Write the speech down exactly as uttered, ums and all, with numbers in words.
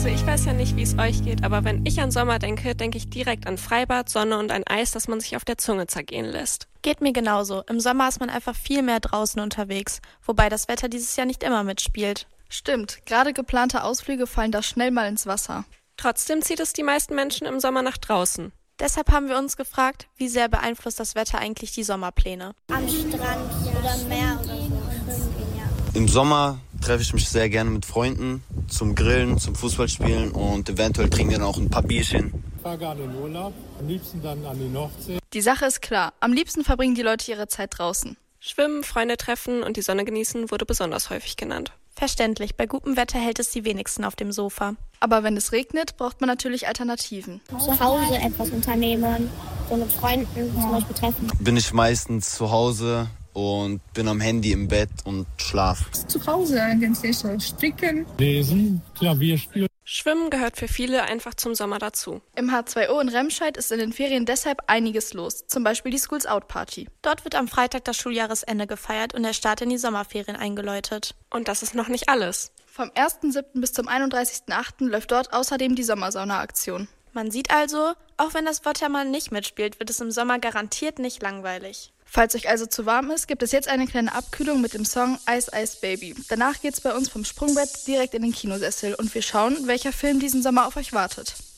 Also ich weiß ja nicht, wie es euch geht, aber wenn ich an Sommer denke, denke ich direkt an Freibad, Sonne und ein Eis, das man sich auf der Zunge zergehen lässt. Geht mir genauso. Im Sommer ist man einfach viel mehr draußen unterwegs, wobei das Wetter dieses Jahr nicht immer mitspielt. Stimmt, gerade geplante Ausflüge fallen da schnell mal ins Wasser. Trotzdem zieht es die meisten Menschen im Sommer nach draußen. Deshalb haben wir uns gefragt, wie sehr beeinflusst das Wetter eigentlich die Sommerpläne? Am Strand oder Meer oder so. Im Sommer treffe ich mich sehr gerne mit Freunden zum Grillen, zum Fußballspielen und eventuell trinken dann auch ein paar Bierchen. Ich fahre gerne in Urlaub, am liebsten dann an die Nordsee. Die Sache ist klar, am liebsten verbringen die Leute ihre Zeit draußen. Schwimmen, Freunde treffen und die Sonne genießen wurde besonders häufig genannt. Verständlich, bei gutem Wetter hält es die wenigsten auf dem Sofa. Aber wenn es regnet, braucht man natürlich Alternativen. Zu Hause etwas unternehmen, so mit Freunden zum Beispiel treffen. Bin ich meistens zu Hause und bin am Handy im Bett und schlaf. Zu Hause eigentlich so stricken, Lesen, Klavier spielen. Schwimmen gehört für viele einfach zum Sommer dazu. Im H zwei O in Remscheid ist in den Ferien deshalb einiges los, zum Beispiel die Schools Out Party. Dort wird am Freitag das Schuljahresende gefeiert und der Start in die Sommerferien eingeläutet. Und das ist noch nicht alles. Vom ersten siebten bis zum einunddreißigsten achten läuft dort außerdem die Sommersauna-Aktion. Man sieht also, auch wenn das Wetter mal nicht mitspielt, wird es im Sommer garantiert nicht langweilig. Falls euch also zu warm ist, gibt es jetzt eine kleine Abkühlung mit dem Song Ice Ice Baby. Danach geht's bei uns vom Sprungbrett direkt in den Kinosessel und wir schauen, welcher Film diesen Sommer auf euch wartet.